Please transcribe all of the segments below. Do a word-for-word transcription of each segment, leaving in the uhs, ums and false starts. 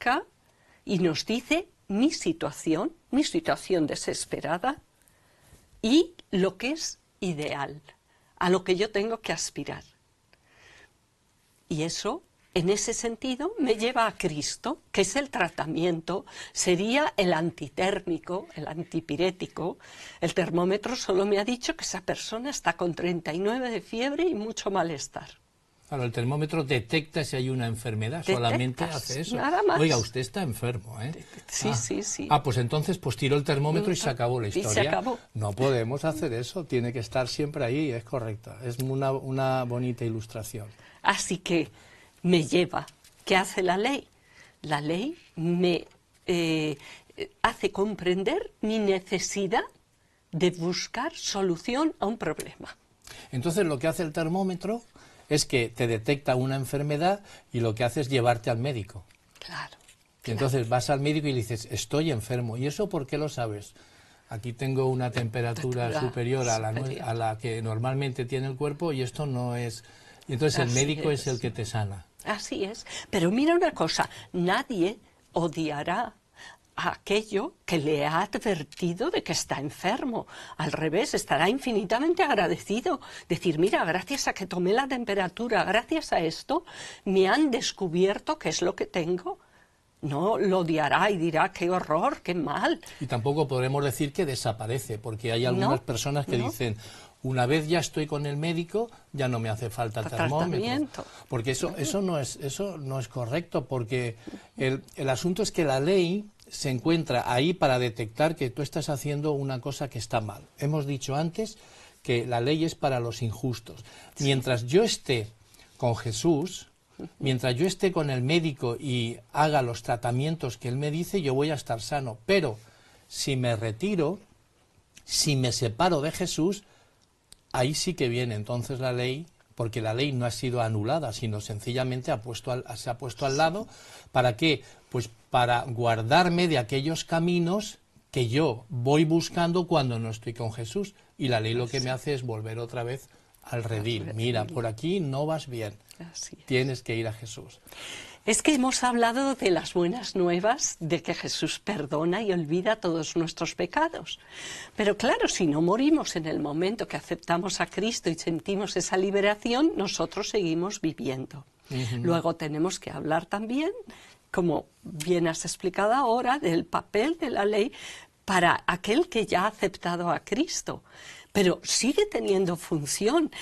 marca y nos dice mi situación, mi situación desesperada y lo que es ideal, a lo que yo tengo que aspirar. Y eso, en ese sentido, me lleva a Cristo, que es el tratamiento, sería el antitérmico, el antipirético. El termómetro solo me ha dicho que esa persona está con treinta y nueve de fiebre y mucho malestar. Claro, el termómetro detecta si hay una enfermedad, Detectas, solamente hace eso. Nada más. Oiga, usted está enfermo, ¿eh? Sí, ah. sí, sí. Ah, pues entonces pues tiró el termómetro y se acabó la historia. Y se acabó. No podemos hacer eso, tiene que estar siempre ahí, es correcto. Es una, una bonita ilustración. Así que me lleva. ¿Qué hace la ley? La ley me eh, hace comprender mi necesidad de buscar solución a un problema. Entonces lo que hace el termómetro es que te detecta una enfermedad y lo que hace es llevarte al médico. Claro. Y entonces vas al médico y le dices, estoy enfermo. ¿Y eso por qué lo sabes? Aquí tengo una temperatura Temperatura superior a la, superior. a la que normalmente tiene el cuerpo y esto no es... Y entonces el Así médico es. es el que te sana. Así es. Pero mira una cosa, nadie odiará a aquello que le ha advertido de que está enfermo. Al revés, estará infinitamente agradecido. Decir, mira, gracias a que tomé la temperatura, gracias a esto, me han descubierto qué es lo que tengo. No lo odiará y dirá, qué horror, qué mal. Y tampoco podremos decir que desaparece, porque hay algunas No, personas que no. dicen, una vez ya estoy con el médico, ya no me hace falta el termómetro. Tratamiento. Porque eso, eso, no es, eso no es correcto, porque el, el asunto es que la ley se encuentra ahí para detectar que tú estás haciendo una cosa que está mal. Hemos dicho antes que la ley es para los injustos. Mientras yo esté con Jesús, mientras yo esté con el médico y haga los tratamientos que él me dice, yo voy a estar sano. Pero si me retiro, si me separo de Jesús, ahí sí que viene entonces la ley, porque la ley no ha sido anulada, sino sencillamente ha puesto al, se ha puesto al lado. ¿Para qué? Pues para guardarme de aquellos caminos que yo voy buscando cuando no estoy con Jesús. Y la ley lo que me hace es volver otra vez al redil. Mira, por aquí no vas bien. Tienes que ir a Jesús. Es que hemos hablado de las buenas nuevas, de que Jesús perdona y olvida todos nuestros pecados. Pero claro, si no morimos en el momento que aceptamos a Cristo y sentimos esa liberación, nosotros seguimos viviendo. Uh-huh. Luego tenemos que hablar también, como bien has explicado ahora, del papel de la ley para aquel que ya ha aceptado a Cristo. Pero sigue teniendo función.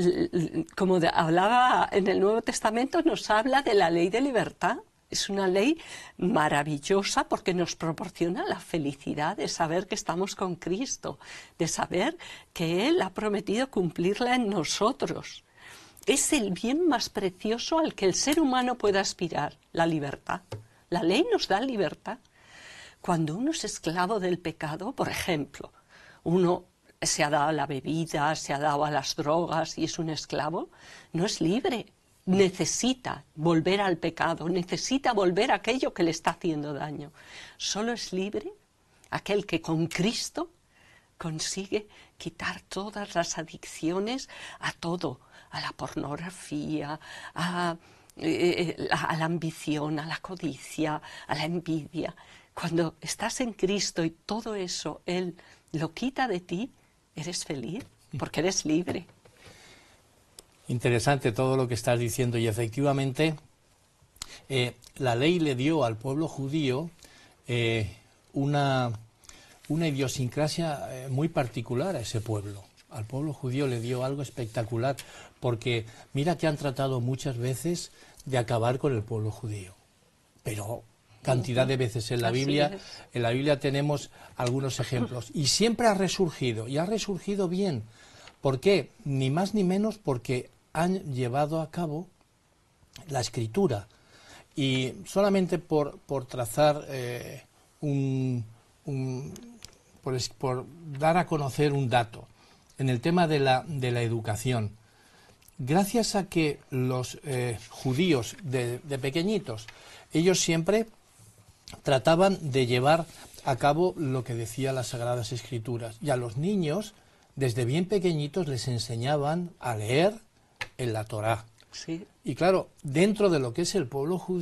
Como de, hablaba en el Nuevo Testamento, nos habla de la ley de libertad. Es una ley maravillosa porque nos proporciona la felicidad de saber que estamos con Cristo, de saber que Él ha prometido cumplirla en nosotros. Es el bien más precioso al que el ser humano puede aspirar, la libertad. La ley nos da libertad. Cuando uno es esclavo del pecado, por ejemplo, uno se ha dado a la bebida, se ha dado a las drogas y es un esclavo, no es libre. Necesita volver al pecado, necesita volver a aquello que le está haciendo daño. Solo es libre aquel que con Cristo consigue quitar todas las adicciones a todo, a la pornografía, a, eh, a la ambición, a la codicia, a la envidia. Cuando estás en Cristo y todo eso Él lo quita de ti, eres feliz, porque eres libre. Interesante todo lo que estás diciendo y efectivamente eh, la ley le dio al pueblo judío eh, una, una idiosincrasia eh, muy particular a ese pueblo. Al pueblo judío le dio algo espectacular porque mira que han tratado muchas veces de acabar con el pueblo judío, pero cantidad de veces en la Biblia, en la Biblia tenemos algunos ejemplos y siempre ha resurgido y ha resurgido bien. ¿Por qué? Ni más ni menos porque han llevado a cabo la escritura y solamente por, por trazar eh, un, un por, por dar a conocer un dato en el tema de la, de la educación. Gracias a que los eh, judíos de, de pequeñitos, ellos siempre trataban de llevar a cabo lo que decía las Sagradas Escrituras. Y a los niños, desde bien pequeñitos, les enseñaban a leer en la Torá. Sí. Y claro, dentro de lo que es el pueblo judío,